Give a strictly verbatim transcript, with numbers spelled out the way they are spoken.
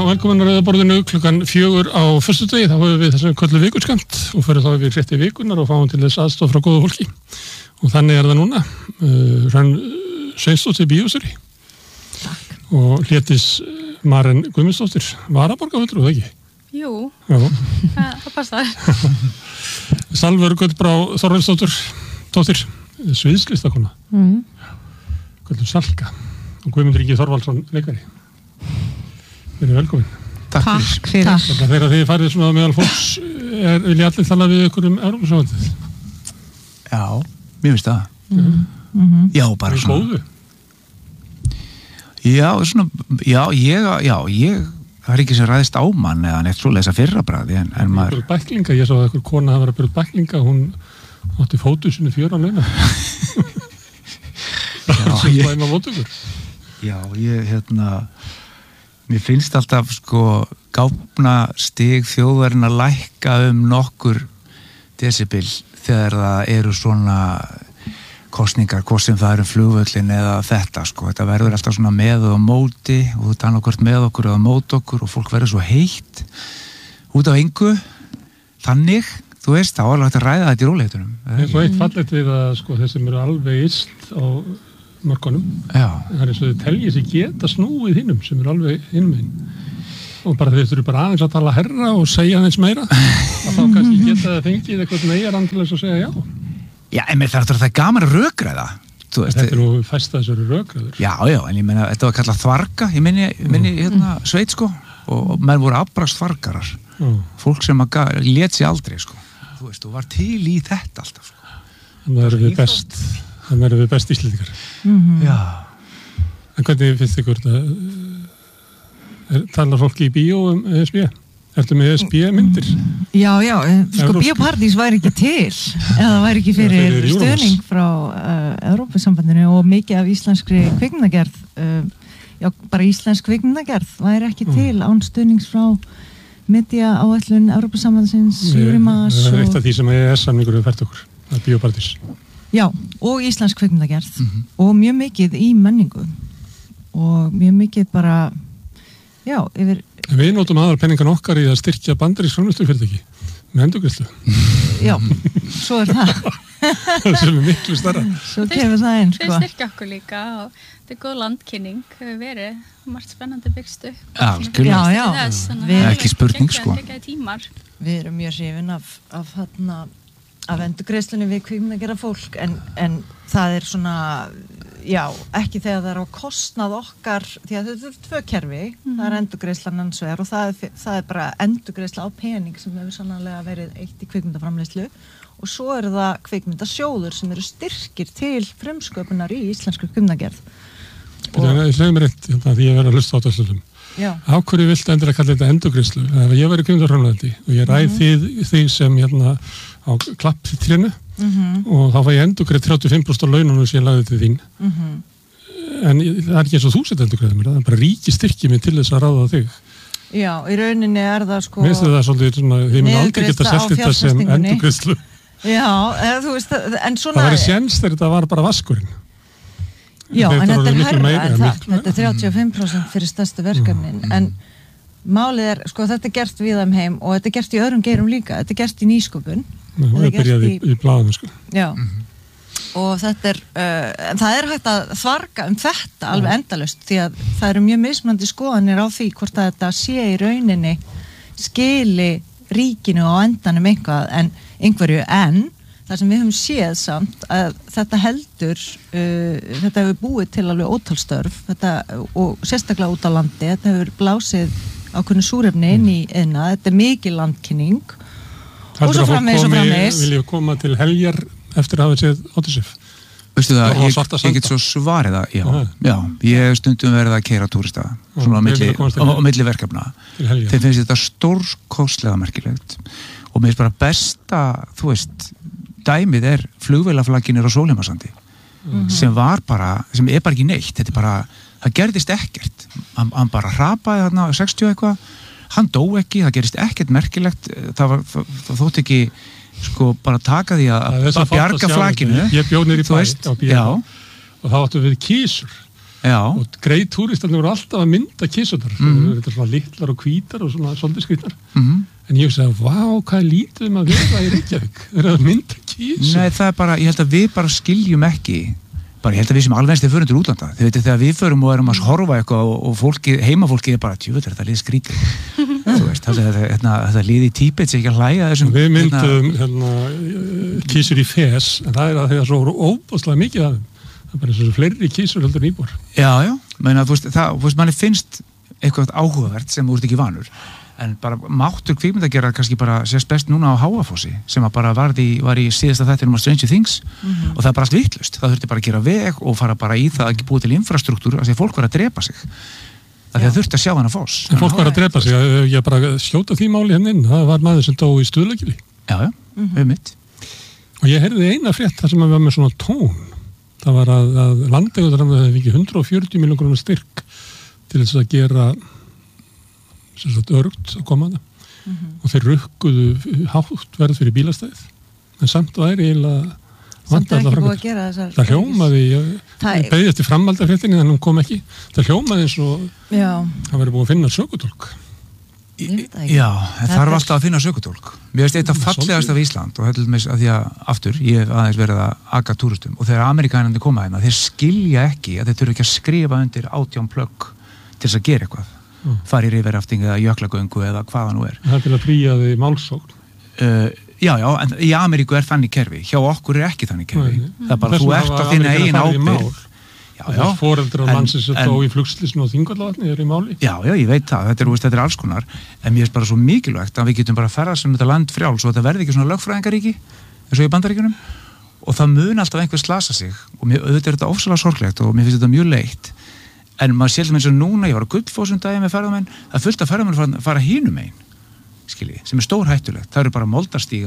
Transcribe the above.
velkomin að Rauðaborðinu klukkan fjögur á föstudegi. Þá höfum við þessum köllu vikuskamt og fyrir þá við frétti vikunar og fáum til þess aðstoð frá góðu fólki. Og þannig er það núna. Uh, Hrönn Sveinsdóttir bíóstjóri. Takk. Og Hlédís Maren Guðmundsdóttir, varaborgarfulltrúi, það ekki? Jú, Já. það, það passar. Salvör Guðbrá Þorvaldsdóttir, dóttir, sviðslistakona. Mm. Guðlum Salka. Og Guðmundur Ingi Þorvaldsson, leikari. Verið velkomin. Takk fyrir. Takk. Þannig að þegar þið farið svona meðal fólks, er, vil ég allir tala við ykkur um Evrópusambandið? Já, mér finnst það. Mm. Mm-hmm. Já, bara svona. Góðu? Já, svona, já, ég, já, ég, það er ekki sem ræðist á mann eða neitt svoleiðis að fyrra bræði, en, en maður... Bæklinga, ég sá að einhver kona hafa verið að byrja bæklinga, hún átti fótu sinni fjör á leina. Það er sem slæma mótugur. Já, ég, hérna, mér finnst alltaf, sko, gáfna stig þjóðverðin að lækka um nokkur desibil þegar það eru svona kostningar, hvort sem það eru flugvöllin eða þetta, sko, þetta verður alltaf svona með og móti og þetta annarkvort með okkur eða mót okkur og fólk verður svo heitt út af engu, þannig, þú veist, þá er alveg hægt að ræða þetta í róleitunum. En svo eitt fallegt við að, sko, þeir sem eru alveg illt á mörkunum, það er eins og þau telji sig geta snúið hinnum sem eru alveg hinnum og bara þeir eru bara aðeins að tala herra og segja aðeins meira og þá kannski geta það fengið eitthvað megar til þess að segja já. Já, en mér þarf það er gaman að rökræða. Þetta er nú fæst að þessu rökræður. Já, já, en ég meina, þetta var kallað þvarga, ég minni, minni hérna, sveit, sko, og menn voru afbrakst þvargarar. Mm. Fólk sem að lét sig aldrei, sko. Þú veist, þú var til í þetta alltaf, sko. Þannig erum við best, þannig erum við best íslendingar. Mm-hmm. Já. En hvernig finnst ykkur þetta? Talar fólki í bíó um E S B? Ertu með E S B-myndir? Já, já, sko Bíóparadís væri ekki til eða það væri ekki fyrir, fyrir stuðning frá uh, Evrópusambandinu og mikið af íslenskri kvikmyndagerð uh, já, bara íslensk kvikmyndagerð væri ekki til án stuðnings frá media áætlun Evrópusambandsins, Júrimas Það er eitt af því sem E E S-samningur hefur fært okkur, það er Bíóparadís. Já, og íslensk kvikmyndagerð mm-hmm. og mjög mikið í menningu og mjög mikið bara já, yfir Við notum aðal penningan okkar í að styrkja bandarísk framleiðslufyrirtæki með endurgreiðslu. Já, svo er það. Það sem er miklu stærra. Svo kemur það einn, sko. Þau styrkja okkur líka og þetta er góð landkynning, hefur verið margt spennandi byggst upp. Já, já, já. Það er ekki spurning, sko. Við erum mjög hrifin af, af, af, af endurgreiðslunni við kvikmyndagerða fólk, en, en það er svona... Já, ekki þegar það er á kostnað okkar, því að þetta er tvö kerfi, mm. það er endurgreiðslan annars vegar og það er, það er bara endurgreiðsla á pening sem hefur sannarlega verið eitt í kvikmyndaframleiðslu og svo eru það kvikmyndasjóður sem eru styrkir til frumsköpunar í íslensku kvikmyndagerð. Það er segð mér eitt, því ég verið að hlusta á þessu. Á hverju viltu endur að kalla þetta endurgreiðslu? Ef ég verið kvikmyndaframleiðandi og ég ræð mm. þið, þig sem hérna á klapptrénu Mm-hmm. og þá fæ ég endurgreið þrjátíu og fimm prósent á laununum sem ég lagði til þín mm-hmm. en það er ekki eins og þú sett endurgreiða mér það er bara ríki styrkir mig til þess að ráða þig. Já, í rauninni er það sko Mér finnst það svolítið svona, þið mun aldrei geta selt þetta sem endurgreiðslu. Já, eða þú veist en svona það væri séns þegar þetta var bara vaskurinn. Já, en þetta er herra meira, en það, miklu, þetta er þrjátíu og fimm prósent fyrir stærstu verkefnin mm. en málið er, sko þetta er gert við þeim heim og þetta er gert í öðrum geirum líka, þetta er gert í nýsköpun það er byrjað í, í blaðinu sko. Já, mm-hmm. og þetta er uh, en það er hægt að þvarga um þetta alveg endalaust því að það eru mjög mismunandi skoðanir á því hvort að þetta sé í rauninni skili ríkinu á endanum eitthvað en einhverju en það sem við höfum séð samt að þetta heldur uh, þetta hefur búið til alveg ótalstörf þetta, og sérstaklega út á landi þetta hefur blásið ákveðnu súrefni inn í eina, þetta er mikil landkynning og svo frammeins og frammeins. Vil ég koma til heljar eftir að hafa séð Odyssey? Veistu það, ég, ég get svo svarið það, já, já, ég hef stundum verið að keyra túrista, svona á milli, á, á milli verkefna. Þeir finnst þetta stórkostlega merkilegt og mér finnst bara besta, þú veist, dæmið er flugvélaflagginir á Sólheimasandi mm-hmm. sem var bara, sem er bara ekki neitt, þetta er bara, það gerðist ekkert, hann, hann bara hrapaði þarna sextíu eitthvað, hann dó ekki, það gerist ekkert merkilegt, það, var, það, það þótt ekki sko bara taka því að, að bjarga flakinu. Ég bjó niður í bæ á bíó og þá áttum við kísur og greið túristarnir voru alltaf að mynda kísunar, mm. það eru svona litlar og hvítar og svona svolítið skrýtnar, mm. en ég sagði, vá, hvað er lítið um að vera í Reykjavík, það er að mynda kísur. Nei, það er bara, ég held að við bara skiljum ekki, bara ég held að við sem alveg þeir förum til útlanda, þið veitir þegar við förum og erum að horfa eitthvað og, og fólki, heimafólki er bara, tjúvöld, þetta er liðið skrítið, þú veist, þetta liði í Tíbet sem ekki að hlæja þessum. Við myndum hérna, kísur í fes, en það er að það er svo óbúslega mikið af þeim, það er bara eins og fleiri kísur heldur en íbúar. Já, já, menn að þú veist, það, þú veist, manni finnst eitthvað áhugavert sem þú ert ekki vanur. En bara máttur kvikmyndagerðar kannski bara sést best núna á Háafossi sem að bara var í, var í síðasta þættinum á Stranger Things mm-hmm. og það er bara allt vitlaust. Það þurfti bara að gera veg og fara bara í það að búið til infrastruktúr af því að fólk var að drepa sig. Það því að þurfti að sjá hann að foss. En fólk var að drepa sig, ég, ég bara skjóta því máli henni inn. Það var maður sem dó í Stuðlagili. Já, já, mm-hmm. auðvitað. Og ég heyrði eina frétt þar sem að við var með svona tón. Það var að, að landeigendur hefði fengið hundrað og fjörutíu milljón króna styrk til þess að gera sem sagt örgt að koma það mm-hmm. og þeir rukkuðu hátt verð fyrir bílastæðið en samt væri eiginlega samt er ekki búið að gera þessar það hljómaði, ég beði eftir framhaldafréttinni en hún kom ekki, það hljómaði eins og já. Það væri búið að finna sökutólk. Já, en það er alltaf að finna sökutólk. Mér veist þetta fallegast af Ísland og heldur með að því að aftur, ég hef aðeins verið að aga túristum og þegar Amerikanandi koma hérna, þeir skilja ekki að þeir þurfa ekki að skrifa undir átján plögg til þess að gera eitthvað. Mm. Fari í riverrafting eða jöklagöngu eða hvaða nú er. Það er til að fría því málsókn. Uh, já, já, en í Ameríku er þannig kerfi. Hjá okkur er ekki þannig kerfi. Nei, það er bara, þú ert að þinna eigin ábyrgð. Já, já. Fóreldrar mannsins sem dó í Flugslysinu og Þingvallavatni er í máli. Já, já, ég veit það. Þetta er, veist, þetta er alls konar. En mér er bara svo mikilvægt að við getum bara að ferðast um þetta land frjáls og þetta verði ekki svona lögfræðingaríki eins og í Bandaríkjunum. Og það mun alltaf einhver slasa sig. Og mér, auðvitað er þetta ofsalega sorglegt og mér finnst þetta mjög leitt. En maður sér eins og núna, ég var á Gullfossum daginn með ferðamenn, það fullt af ferðamenn fara, fara hinum einn, skilji, sem er stór hættulegt. Það eru bara moldarstíga